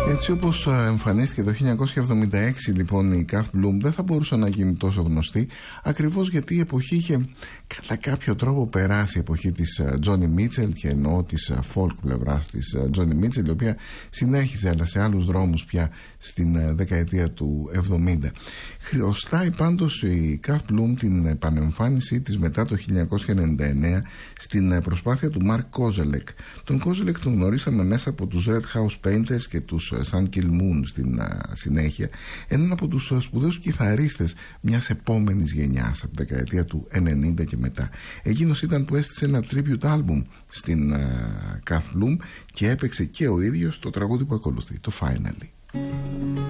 Έτσι όπως εμφανίστηκε το 1976 λοιπόν η Kath Bloom δεν θα μπορούσε να γίνει τόσο γνωστή, ακριβώς γιατί η εποχή είχε κατά κάποιο τρόπο περάσει, η εποχή της Joni Mitchell, και εννοώ της folk πλευράς της Joni Mitchell, η οποία συνέχιζε αλλά σε άλλους δρόμους πια στην δεκαετία του 70. Χρωστάει πάντως η Kath Bloom την επανεμφάνισή της μετά το 1999 στην προσπάθεια του Mark Kozelek. Τον Kozelek τον γνωρίσαμε μέσα από τους Red House Painters και τους Sun Kil Moon στην συνέχεια, έναν από τους σπουδαίους κιθαρίστες μιας επόμενης γενιάς από τη δεκαετία του 90 και μετά. Εκείνος ήταν που έστησε ένα tribute album στην Kath Bloom και έπαιξε και ο ίδιος το τραγούδι που ακολουθεί, το Finally.